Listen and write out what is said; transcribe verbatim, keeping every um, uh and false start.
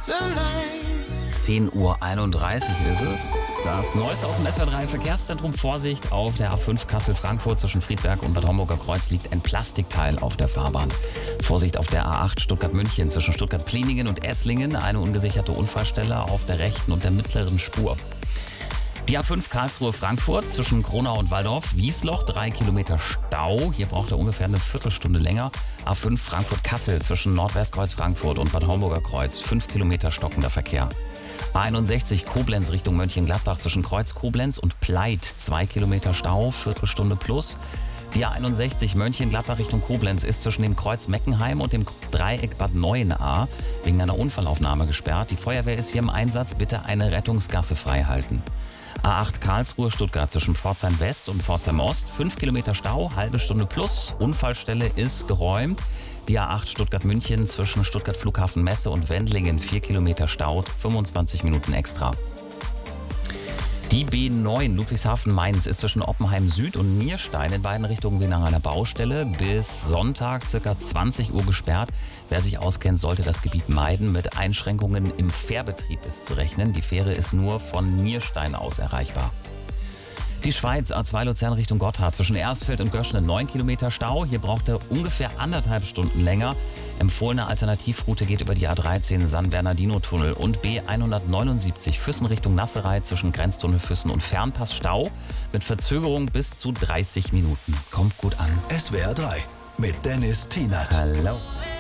zehn Uhr einunddreißig ist es. Das Neueste aus dem S W R drei Verkehrszentrum. Vorsicht, auf der A fünf Kassel-Frankfurt zwischen Friedberg und Bad Homburger Kreuz liegt ein Plastikteil auf der Fahrbahn. Vorsicht auf der A acht Stuttgart-München zwischen Stuttgart-Pliningen und Esslingen. Eine ungesicherte Unfallstelle auf der rechten und der mittleren Spur. Die A fünf Karlsruhe-Frankfurt zwischen Kronau und Waldorf-Wiesloch, drei Kilometer Stau. Hier braucht er ungefähr eine Viertelstunde länger. A fünf Frankfurt-Kassel zwischen Nordwestkreuz Frankfurt und Bad Homburger Kreuz, fünf Kilometer stockender Verkehr. A einundsechzig Koblenz Richtung Mönchengladbach zwischen Kreuz Koblenz und Pleit, zwei Kilometer Stau, Viertelstunde plus. Die A einundsechzig Mönchengladbach Richtung Koblenz ist zwischen dem Kreuz Meckenheim und dem Dreieck Bad Neuenahr wegen einer Unfallaufnahme gesperrt. Die Feuerwehr ist hier im Einsatz, bitte eine Rettungsgasse freihalten. A acht Karlsruhe Stuttgart zwischen Pforzheim West und Pforzheim Ost, fünf Kilometer Stau, halbe Stunde plus. Unfallstelle ist geräumt. Die A acht Stuttgart München zwischen Stuttgart Flughafen Messe und Wendlingen, vier Kilometer Stau, fünfundzwanzig Minuten extra. Die B neun Ludwigshafen Mainz ist zwischen Oppenheim Süd und Nierstein in beiden Richtungen wie nach einer Baustelle bis Sonntag ca. zwanzig Uhr gesperrt. Wer sich auskennt, sollte das Gebiet meiden. Mit Einschränkungen im Fährbetrieb ist zu rechnen. Die Fähre ist nur von Nierstein aus erreichbar. Die Schweiz, A zwei Luzern Richtung Gotthard, zwischen Ersfeld und Göschne neun Kilometer Stau. Hier braucht er ungefähr anderthalb Stunden länger. Empfohlene Alternativroute geht über die A dreizehn San Bernardino-Tunnel und B hundertneunundsiebzig Füssen Richtung Nasserei zwischen Grenztunnel Füssen und Fernpass Stau mit Verzögerung bis zu dreißig Minuten. Kommt gut an. S W R drei mit Dennis Tienert. Hallo.